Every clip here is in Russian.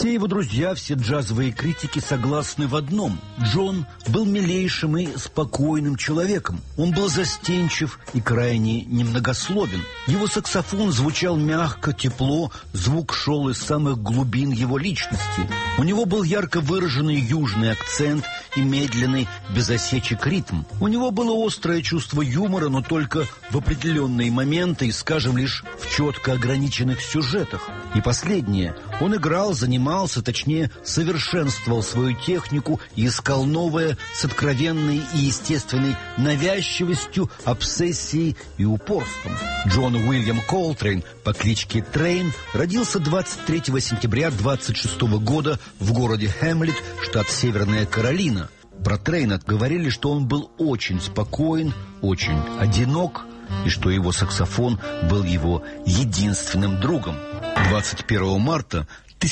Все его друзья, все джазовые критики согласны в одном. Джон был милейшим и спокойным человеком. Он был застенчив и крайне немногословен. Его саксофон звучал мягко, тепло, звук шел из самых глубин его личности. У него был ярко выраженный южный акцент и медленный, без осечек ритм. У него было острое чувство юмора, но только в определенные моменты и, скажем, лишь в четко ограниченных сюжетах. И последнее. Он играл, занимался, точнее, совершенствовал свою технику и искал новое с откровенной и естественной навязчивостью, обсессией и упорством. Джон Уильям Колтрейн по кличке Трейн родился 23 сентября 26 года в городе Хэмлет, штат Северная Каролина. Про Трейна говорили, что он был очень спокоен, очень одинок, и что его саксофон был его единственным другом. 21 марта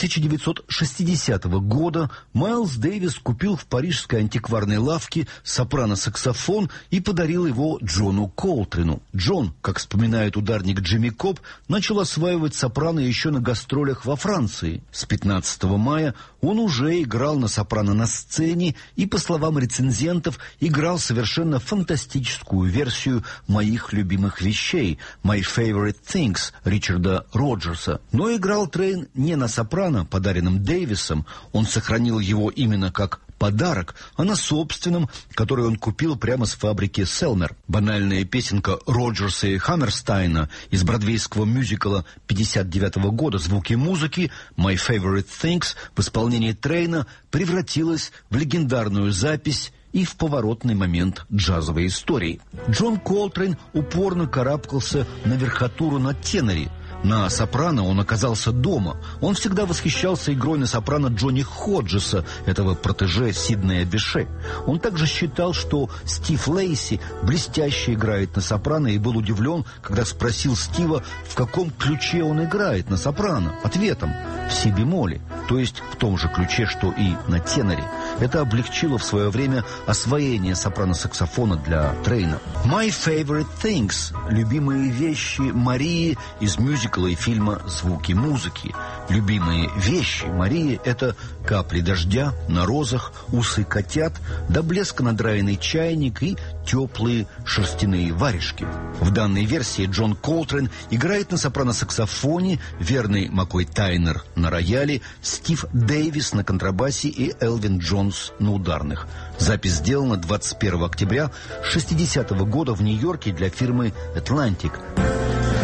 1960 года Майлз Дэвис купил в парижской антикварной лавке сопрано-саксофон и подарил его Джону Колтрейну. Джон, как вспоминает ударник Джимми Коб, начал осваивать сопрано еще на гастролях во Франции. С 15 мая он уже играл на сопрано на сцене и, по словам рецензентов, играл совершенно фантастическую версию «Моих любимых вещей» «My Favorite Things» Ричарда Роджерса. Но играл Трейн не на сопрано, подаренным Дэвисом. Он сохранил его именно как подарок, а на собственном, который он купил прямо с фабрики Селмер. Банальная песенка Роджерса и Хаммерстайна из бродвейского мюзикла 59 года «Звуки музыки» «My Favorite Things» в исполнении Трейна превратилась в легендарную запись и в поворотный момент джазовой истории. Джон Колтрейн упорно карабкался на верхотуру на теноре. На сопрано он оказался дома. Он всегда восхищался игрой на сопрано Джонни Ходжеса, этого протеже Сиднея Беше. Он также считал, что Стив Лейси блестяще играет на сопрано, и был удивлен, когда спросил Стива, в каком ключе он играет на сопрано. Ответом – в си-бемоле, то есть в том же ключе, что и на теноре. Это облегчило в свое время освоение сопрано-саксофона для Трейна. «My Favorite Things» – любимые вещи Марии из мюзикла и фильма «Звуки музыки». Любимые вещи Марии – это капли дождя на розах, усы котят, до блеска надраенный чайник и теплые шерстяные варежки. В данной версии Джон Колтрейн играет на сопрано-саксофоне, верный Маккой Тайнер на рояле, Стив Дэвис на контрабасе и Элвин Джонс на ударных. Запись сделана 21 октября 1960 года в Нью-Йорке для фирмы Atlantic.